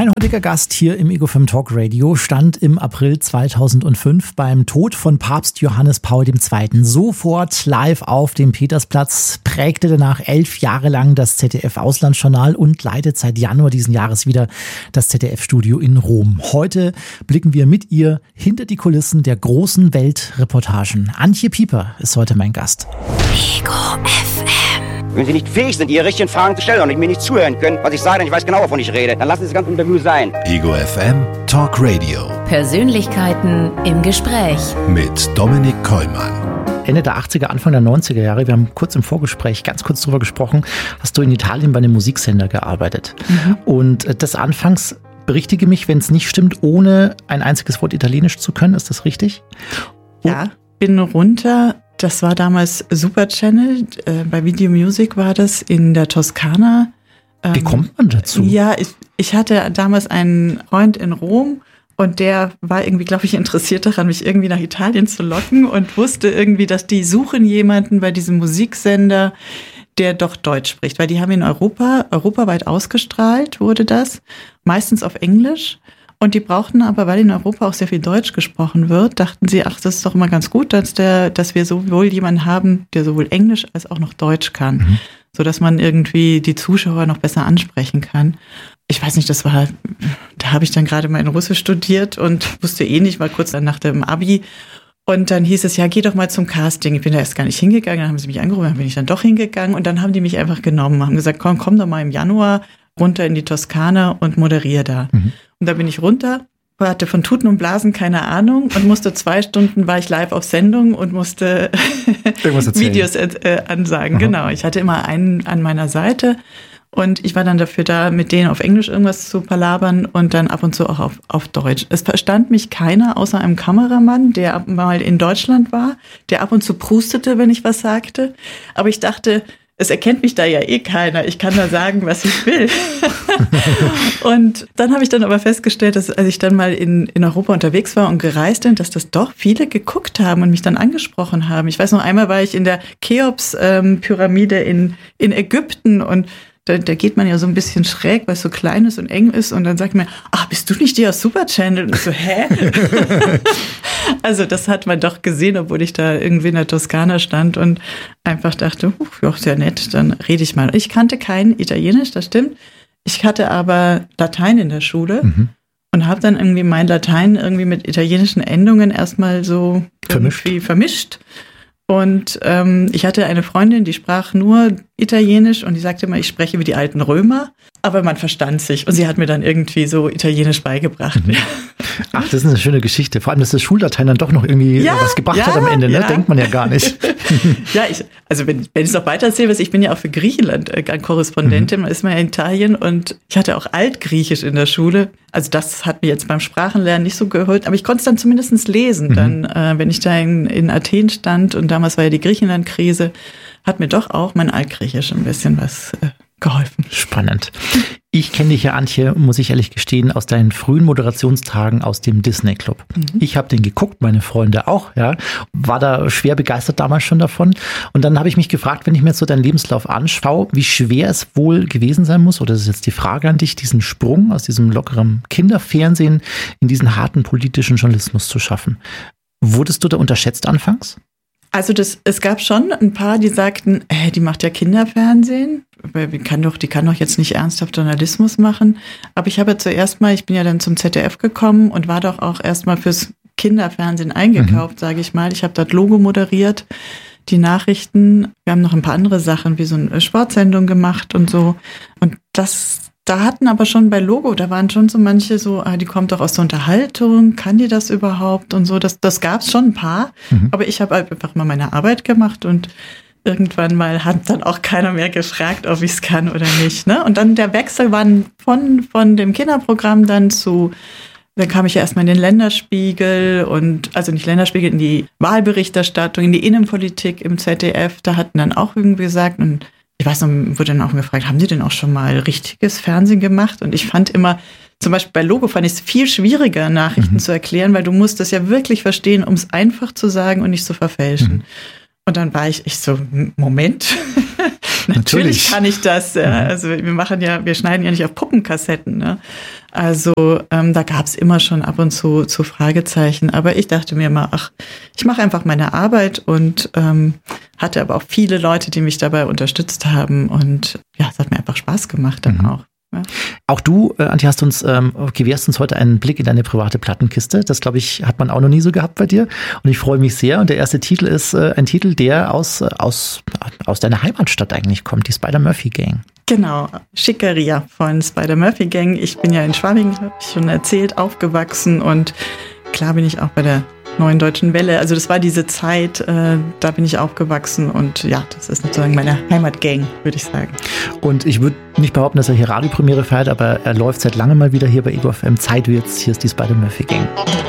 Mein heutiger Gast hier im Ego FM Talk Radio stand im April 2005 beim Tod von Papst Johannes Paul II. Sofort live auf dem Petersplatz, prägte danach 11 Jahre lang das ZDF-Auslandsjournal und leitet seit Januar diesen Jahres wieder das ZDF-Studio in Rom. Heute blicken wir mit ihr hinter die Kulissen der großen Weltreportagen. Antje Pieper ist heute mein Gast. Ego FM. Wenn Sie nicht fähig sind, Ihre richtigen Fragen zu stellen und mir nicht zuhören können, was ich sage, denn ich weiß genau, wovon ich rede, dann lassen Sie das ganze Interview sein. Ego FM Talk Radio. Persönlichkeiten im Gespräch. Mit Dominik Kollmann. Ende der 80er, Anfang der 90er Jahre, wir haben kurz im Vorgespräch ganz kurz drüber gesprochen, hast du in Italien bei einem Musiksender gearbeitet. Und das anfangs, berichtige mich, wenn es nicht stimmt, ohne ein einziges Wort Italienisch zu können, ist das richtig? Ja, bin runter. Das war damals Super Channel, bei Video Music war das in der Toskana. Wie kommt man dazu? Ja, ich hatte damals einen Freund in Rom und der war irgendwie, glaube ich, interessiert daran, mich irgendwie nach Italien zu locken und wusste irgendwie, dass die suchen jemanden bei diesem Musiksender, der doch Deutsch spricht, weil die haben in europaweit ausgestrahlt wurde das, meistens auf Englisch. Und die brauchten aber, weil in Europa auch sehr viel Deutsch gesprochen wird, dachten sie, ach, das ist doch immer ganz gut, dass wir sowohl jemanden haben, der sowohl Englisch als auch noch Deutsch kann, sodass man irgendwie die Zuschauer noch besser ansprechen kann. Ich weiß nicht, da habe ich dann gerade mal in Russisch studiert und wusste nicht, war kurz nach dem Abi. Und dann hieß es, ja, geh doch mal zum Casting. Ich bin da erst gar nicht hingegangen, dann haben sie mich angerufen, dann bin ich dann doch hingegangen und dann haben die mich einfach genommen, haben gesagt, komm doch mal im Januar runter in die Toskana und moderiere da. Und da bin ich runter, hatte von Tuten und Blasen keine Ahnung und musste 2 Stunden, war ich live auf Sendung und musste Videos ansagen. Aha. Genau, ich hatte immer einen an meiner Seite und ich war dann dafür da, mit denen auf Englisch irgendwas zu palabern und dann ab und zu auch auf Deutsch. Es verstand mich keiner, außer einem Kameramann, der mal in Deutschland war, der ab und zu prustete, wenn ich was sagte. Aber ich dachte, es erkennt mich da ja eh keiner. Ich kann da sagen, was ich will. Und dann habe ich dann aber festgestellt, dass als ich dann mal in Europa unterwegs war und gereist bin, dass das doch viele geguckt haben und mich dann angesprochen haben. Ich weiß noch, einmal war ich in der Cheops-Pyramide in Ägypten und da geht man ja so ein bisschen schräg, weil es so klein ist und eng ist. Und dann sagt man, ach, bist du nicht die aus Super Channel? Und ich so, hä? Also das hat man doch gesehen, obwohl ich da irgendwie in der Toskana stand und einfach dachte, ja, sehr nett, dann rede ich mal. Ich kannte kein Italienisch, das stimmt. Ich hatte aber Latein in der Schule und habe dann irgendwie mein Latein irgendwie mit italienischen Endungen erstmal so irgendwie vermischt. Und ich hatte eine Freundin, die sprach nur Italienisch und die sagte immer, ich spreche wie die alten Römer, aber man verstand sich. Und sie hat mir dann irgendwie so Italienisch beigebracht. Ach, das ist eine schöne Geschichte. Vor allem, dass das Schullatein dann doch noch irgendwie was gebracht hat am Ende, ne? Denkt man ja gar nicht. Ja, also wenn ich es noch weiter erzähle, ich bin ja auch für Griechenland Korrespondentin, ist man ja in Italien und ich hatte auch Altgriechisch in der Schule. Also das hat mir jetzt beim Sprachenlernen nicht so geholfen, aber ich konnte es dann zumindest lesen. Dann, wenn ich da in Athen stand und damals war ja die Griechenland-Krise, hat mir doch auch mein Altgriechisch ein bisschen was geholfen. Spannend. Ich kenne dich ja, Antje, muss ich ehrlich gestehen, aus deinen frühen Moderationstagen aus dem Disney Club. Ich habe den geguckt, meine Freunde auch, ja, war da schwer begeistert damals schon davon. Und dann habe ich mich gefragt, wenn ich mir jetzt so deinen Lebenslauf anschaue, wie schwer es wohl gewesen sein muss, oder das ist jetzt die Frage an dich, diesen Sprung aus diesem lockeren Kinderfernsehen in diesen harten politischen Journalismus zu schaffen. Wurdest du da unterschätzt anfangs? Also es gab schon ein paar, die sagten, die macht ja Kinderfernsehen, die kann doch jetzt nicht ernsthaft Journalismus machen. Aber ich bin ja dann zum ZDF gekommen und war doch auch erstmal fürs Kinderfernsehen eingekauft, sage ich mal. Ich habe dort Logo moderiert, die Nachrichten. Wir haben noch ein paar andere Sachen, wie so eine Sportsendung gemacht und so. Und da hatten aber schon bei Logo, da waren schon so manche so, die kommt doch aus der Unterhaltung, kann die das überhaupt und so. Das gab es schon ein paar, aber ich habe einfach mal meine Arbeit gemacht und irgendwann mal hat dann auch keiner mehr gefragt, ob ich es kann oder nicht. Ne? Und dann der Wechsel war von dem Kinderprogramm dann kam ich ja erstmal in den Länderspiegel in die Wahlberichterstattung, in die Innenpolitik im ZDF. Da hatten dann auch irgendwie gesagt, und ich weiß noch, wurde dann auch gefragt, haben die denn auch schon mal richtiges Fernsehen gemacht? Und ich fand immer, zum Beispiel bei Logo fand ich es viel schwieriger, Nachrichten zu erklären, weil du musst das ja wirklich verstehen, um es einfach zu sagen und nicht zu verfälschen. Und dann war ich so, Moment, Natürlich kann ich das. Also wir schneiden ja nicht auf Puppenkassetten. Ne? Also da gab es immer schon ab und zu Fragezeichen. Aber ich dachte mir immer, ich mache einfach meine Arbeit und hatte aber auch viele Leute, die mich dabei unterstützt haben. Und ja, es hat mir einfach Spaß gemacht dann auch. Ja. Auch du, Antje, gewährst uns heute einen Blick in deine private Plattenkiste. Das, glaube ich, hat man auch noch nie so gehabt bei dir. Und ich freue mich sehr. Und der erste Titel ist ein Titel, der aus deiner Heimatstadt eigentlich kommt, die Spider-Murphy Gang. Genau, Schickeria von Spider-Murphy Gang. Ich bin ja in Schwabing, habe ich schon erzählt, aufgewachsen. Und klar bin ich auch bei der Neuen Deutschen Welle. Also das war diese Zeit, da bin ich aufgewachsen und ja, das ist sozusagen meine Heimatgang, würde ich sagen. Und ich würde nicht behaupten, dass er hier Radiopremiere feiert, aber er läuft seit langem mal wieder hier bei Ego FM. Zeit wird's, hier ist die Spider-Murphy Gang.